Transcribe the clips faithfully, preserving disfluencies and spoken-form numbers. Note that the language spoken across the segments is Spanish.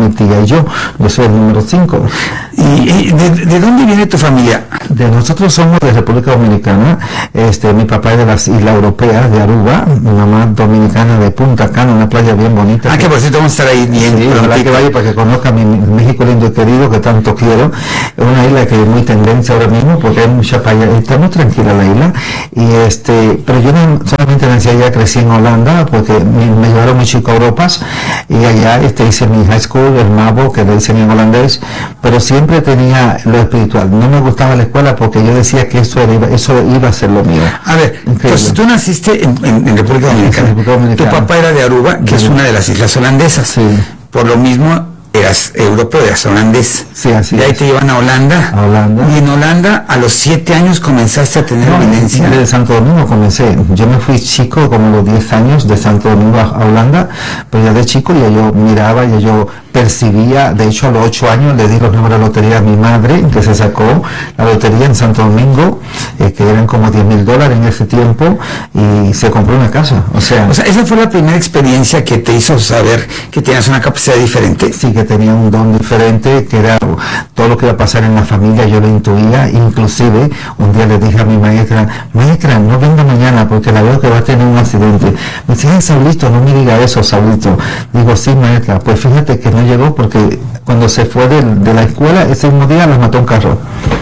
mi tía y yo. Yo soy el número cinco. ¿Y, y de, de dónde viene tu familia? De nosotros somos de República Dominicana. Este, mi papá es de las Islas Europeas, de Aruba, mi mamá dominicana de Punta Cana, una playa bien bonita. Ah, que, que por cierto vamos a estar ahí bien. Sí, ojalá que vaya para que conozca mi, mi México lindo y querido que tanto quiero. Es una isla que es muy tendencia ahora mismo porque hay mucha playa, está muy tranquila la isla. Y este, pero yo no solamente nací allá, crecí en Holanda porque me, me llevaron muy chico a Europa y allá este, hice mi high school, el MABO, que le dicen en holandés, pero siempre tenía lo espiritual. No me gustaba la escuela porque yo decía que eso, era, eso iba a ser lo mío. A ver, entonces tú naciste en, en, en República Dominicana. En República Dominicana. Tu papá era de Aruba, que sí. Es una de las islas holandesas. Sí. Por lo mismo, eras europeo, eras holandés. Sí, así de ahí es. te llevan a Holanda. A Holanda. Y en Holanda, a los siete años comenzaste a tener no, evidencia. De Santo Domingo comencé. Yo me fui chico, como los diez años, de Santo Domingo a, a Holanda, pero ya de chico ya yo miraba, ya yo percibía. De hecho, a los ocho años le di los números de la lotería a mi madre, que se sacó la lotería en Santo Domingo, eh, que eran como diez mil dólares en ese tiempo, y se compró una casa. O sea, o sea, esa fue la primera experiencia que te hizo saber que tenías una capacidad diferente. Sí, que tenía un don diferente, que era todo lo que iba a pasar en la familia, yo lo intuía. Inclusive, un día le dije a mi maestra, maestra, no venga mañana porque la veo que va a tener un accidente. Me decía, Saulito, no me diga eso, Saulito. Digo, sí, maestra, pues fíjate que no llegó porque cuando se fue de, de la escuela, ese mismo día los mató un carro.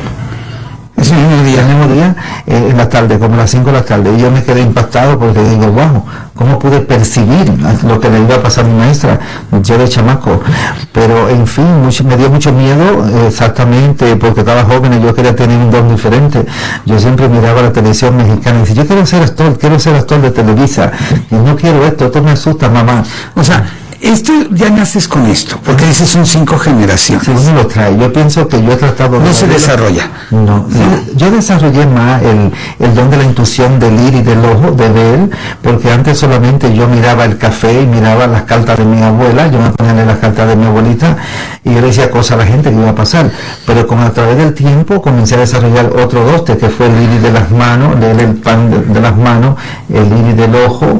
Ese mismo día, el mismo día, eh, en la tarde, como a las cinco de la tarde, y yo me quedé impactado porque digo, wow, ¿cómo pude percibir lo que le iba a pasar a mi maestra? Yo de chamaco, pero en fin, mucho, me dio mucho miedo, eh, exactamente, porque estaba joven y yo quería tener un don diferente. Yo siempre miraba la televisión mexicana y decía, yo quiero ser actor, quiero ser actor de Televisa, y no quiero esto, esto me asusta, mamá. O sea, esto ya naces con esto, porque dices son cinco generaciones. Sí, uno lo trae. Yo pienso que yo he tratado de... No se desarrolla. No, no. Yo desarrollé más el, el don de la intuición del ir y del ojo, de ver, porque antes solamente yo miraba el café y miraba las cartas de mi abuela, yo me ponía a leer las cartas de mi abuelita y yo le decía cosas a la gente que iba a pasar, pero con a través del tiempo comencé a desarrollar otro doste, que fue el iris de las manos, leer el pan de, de las manos, el iris del ojo,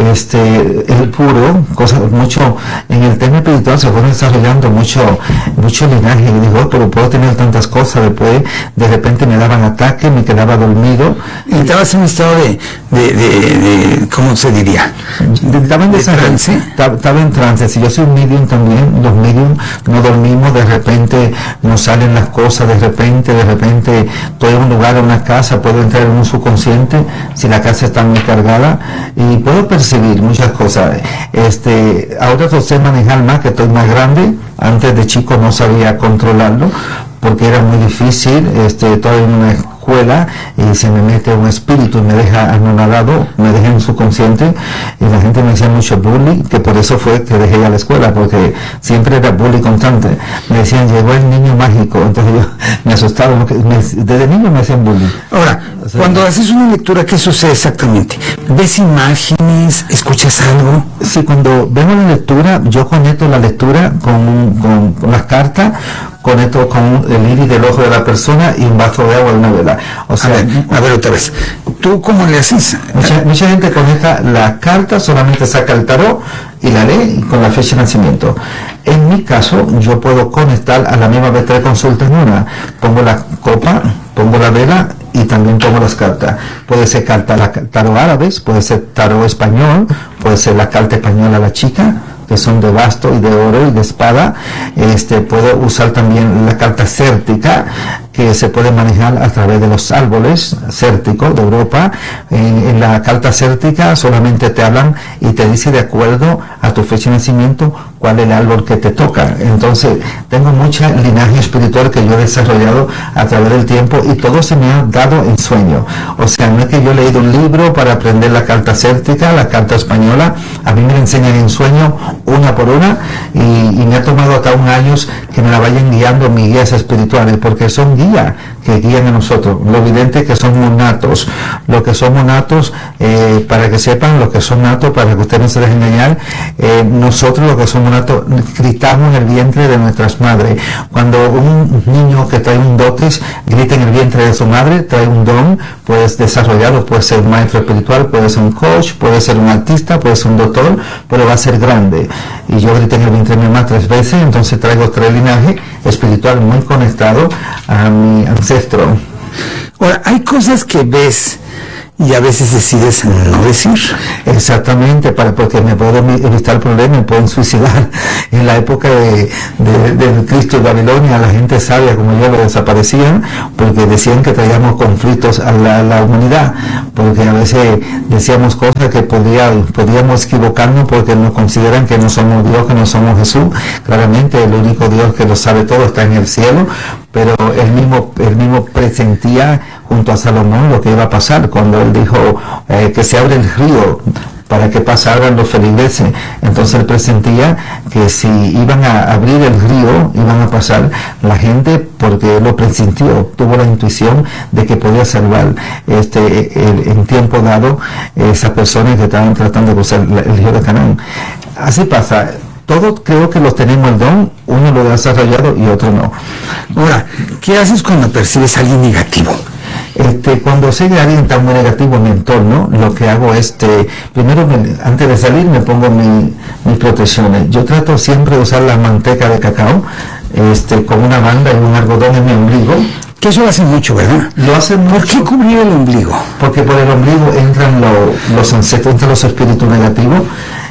este, el puro, cosas mucho. En el tema espiritual se fue desarrollando mucho mucho linaje y digo, oh, pero puedo tener tantas cosas. Después de repente me daban ataques, me quedaba dormido. Y estabas en un estado de, de, de, de ¿cómo se diría? Estaba en, ¿De trance? Estaba en trance. Si yo soy un medium también, los medium no dormimos, de repente nos salen las cosas, de repente, de repente estoy en un lugar, en una casa, puedo entrar en un subconsciente, si la casa está muy cargada, y puedo percibir muchas cosas. Este, ahora lo sé manejar más, que estoy más grande. Antes de chico no sabía controlarlo porque era muy difícil. Este, estoy en una escuela y se me mete un espíritu y me deja anonadado, me deja en subconsciente, y la gente me decía mucho bully, que por eso fue que dejé ya la escuela, porque siempre era bully constante. Me decían, llegó el niño mágico, entonces yo me asustaba, me, desde niño me hacían bully. Ahora, o sea, cuando haces una lectura, ¿qué sucede exactamente? ¿Ves imágenes? ¿Escuchas algo? Sí, cuando vemos la lectura, yo conecto la lectura con, con, con las cartas, conecto con el iris del ojo de la persona y un vaso de agua de una vela. O sea, a ver, a ver otra vez. ¿Tú cómo le haces? Mucha, mucha gente conecta la carta, solamente saca el tarot y la lee con la fecha de nacimiento. En mi caso, yo puedo conectar a la misma vez tres consultas en una. Pongo la copa, pongo la vela y también pongo las cartas. Puede ser carta la, tarot árabes, puede ser tarot español, puede ser la carta española a la chica, que son de basto y de oro y de espada. Este, puedo usar también la carta cértica, que se puede manejar a través de los árboles cérticos de Europa. En, en la carta cértica solamente te hablan y te dice de acuerdo a tu fecha de nacimiento cuál es el árbol que te toca. Entonces tengo mucha linaje espiritual que yo he desarrollado a través del tiempo y todo se me ha dado en sueño. O sea, no es que yo he leído un libro para aprender la carta cértica, la carta española. A mí me la enseñan en sueño una por una, y, y me ha tomado hasta un año que me la vayan guiando mis guías espirituales, porque son guías que guían a nosotros. Lo evidente que somos natos, lo que somos natos, eh, para que sepan lo que son natos, para que ustedes no se dejen engañar, eh, nosotros lo que somos una to- gritamos en el vientre de nuestras madres. Cuando un niño que trae un dotes grita en el vientre de su madre, trae un don, puedes desarrollarlo, puede ser un maestro espiritual, puede ser un coach, puede ser un artista, puede ser un doctor, pero va a ser grande. Y yo grité en el vientre de mi mamá tres veces, entonces traigo tres linajes espiritual muy conectado a mi ancestro. Ahora, hay cosas que ves y a veces decides no decir. Exactamente, para porque me puedo evitar el problema, me pueden suicidar. En la época de, de, de Cristo y Babilonia, la gente sabia como yo lo desaparecían porque decían que traíamos conflictos a la, a la humanidad, porque a veces decíamos cosas que podía, podíamos equivocarnos porque nos consideran que no somos Dios, que no somos Jesús. Claramente el único Dios que lo sabe todo está en el cielo, pero él mismo, él mismo presentía junto a Salomón lo que iba a pasar cuando él dijo eh, que se abre el río para que pasaran los feligreses. Entonces él presentía que si iban a abrir el río, iban a pasar la gente, porque él lo presintió, tuvo la intuición de que podía salvar este, el, en tiempo dado esas personas que estaban tratando de cruzar el río de Canaán. Así pasa. Todos creo que los tenemos el don, uno lo ha desarrollado y otro no. Ahora, ¿qué haces cuando percibes a alguien negativo? Este, cuando sé que alguien está muy negativo en mi entorno, lo que hago es, este, primero me, antes de salir me pongo mi, mis protecciones. Yo trato siempre de usar la manteca de cacao, este, con una banda y un algodón en mi ombligo. Que eso lo hacen mucho, ¿verdad? Lo hacen mucho. ¿Por qué cubrir el ombligo? Porque por el ombligo entran lo, los ancestros, entran los espíritus negativos,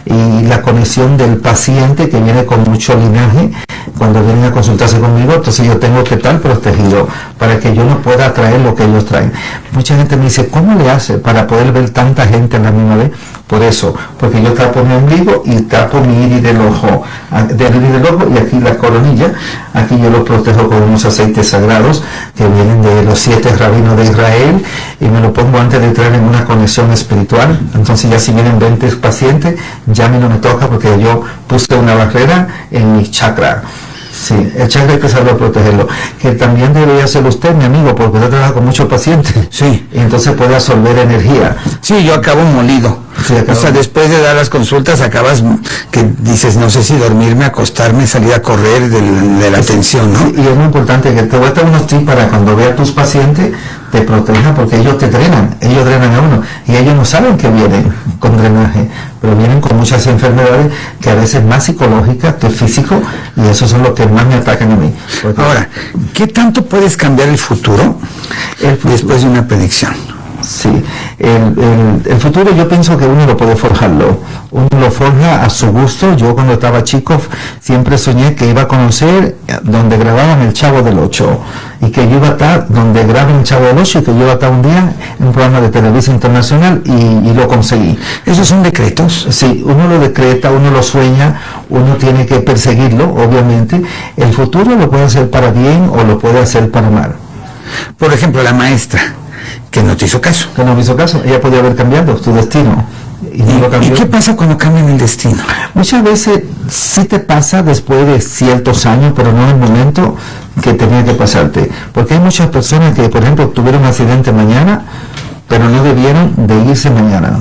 y la conexión del paciente que viene con mucho linaje, cuando vienen a consultarse conmigo, entonces yo tengo que estar protegido para que yo no pueda atraer lo que ellos traen. Mucha gente me dice, ¿cómo le hace para poder ver tanta gente a la misma vez? Por eso, porque yo tapo mi ombligo y tapo mi iris del ojo, del iris del ojo, y aquí la coronilla, aquí yo lo protejo con unos aceites sagrados que vienen de los siete rabinos de Israel, y me lo pongo antes de entrar en una conexión espiritual. Entonces ya si vienen veinte pacientes, ya a mí no me toca porque yo puse una barrera en mi chakra. Sí, el chakra hay que saber protegerlo. Que también debería hacerlo usted, mi amigo, porque usted trabaja con muchos pacientes. Sí. Y entonces puede absorber energía. Sí, yo acabo molido. Sí, acabo. O sea, después de dar las consultas acabas que dices, no sé si dormirme, acostarme, salir a correr de, de la tensión, ¿no? Sí, y es muy importante que te voy a dar unos tips para cuando veas a tus pacientes, te protejan, porque ellos te drenan, ellos drenan a uno, y ellos no saben que vienen con drenaje, pero vienen con muchas enfermedades que a veces más psicológicas que físico, y esos son los que más me atacan a mí. Porque ahora, ¿qué tanto puedes cambiar el futuro, el futuro después de una predicción? Sí, el, el, el futuro yo pienso que uno lo puede forjarlo, uno lo forja a su gusto. Yo cuando estaba chico siempre soñé que iba a conocer donde grababan el Chavo del Ocho, y que yo iba a estar donde graban el Chavo del Ocho, y que yo iba a estar un día en un programa de televisión internacional, y, y lo conseguí. ¿Esos son decretos? Sí, uno lo decreta, uno lo sueña, uno tiene que perseguirlo, obviamente. El futuro lo puede hacer para bien o lo puede hacer para mal. Por ejemplo, la maestra que no te hizo caso. Que no me hizo caso, ella podía haber cambiado su destino. Y, no lo cambió. ¿Y qué pasa cuando cambian el destino? Muchas veces sí te pasa después de ciertos años, pero no en el momento que tenía que pasarte. Porque hay muchas personas que, por ejemplo, tuvieron un accidente mañana, pero no debieron de irse mañana.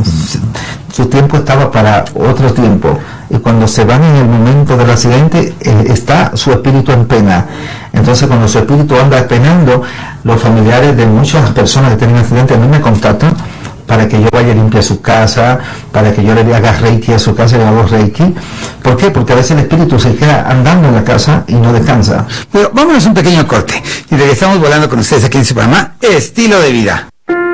Su tiempo estaba para otro tiempo. Y cuando se van en el momento del accidente, eh, está su espíritu en pena. Entonces, cuando su espíritu anda penando, los familiares de muchas personas que tienen accidentes a mí me contactan para que yo vaya a limpiar su casa, para que yo le haga reiki a su casa y le hago reiki. ¿Por qué? Porque a veces el espíritu se queda andando en la casa y no descansa. Pero vámonos un pequeño corte y regresamos volando con ustedes aquí en su programa Estilo de Vida.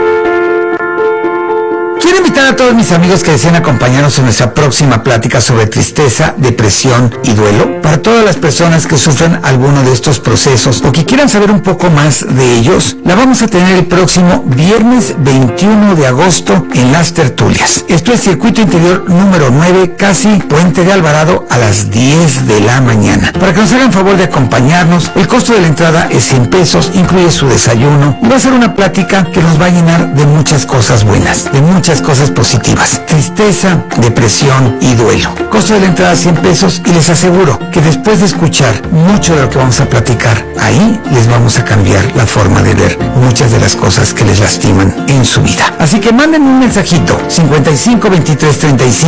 Quiero invitar a todos mis amigos que deseen acompañarnos en nuestra próxima plática sobre tristeza, depresión y duelo. Para todas las personas que sufren alguno de estos procesos o que quieran saber un poco más de ellos, la vamos a tener el próximo viernes veintiuno de agosto en Las Tertulias. Esto es Circuito Interior número nueve, casi Puente de Alvarado, a las diez de la mañana. Para que nos hagan favor de acompañarnos, el costo de la entrada es cien pesos, incluye su desayuno, y va a ser una plática que nos va a llenar de muchas cosas buenas, de muchas cosas positivas: tristeza, depresión y duelo. Costo de la entrada cien pesos, y les aseguro que después de escuchar mucho de lo que vamos a platicar, ahí les vamos a cambiar la forma de ver muchas de las cosas que les lastiman en su vida. Así que manden un mensajito: cincuenta y cinco, veintitrés, treinta y cinco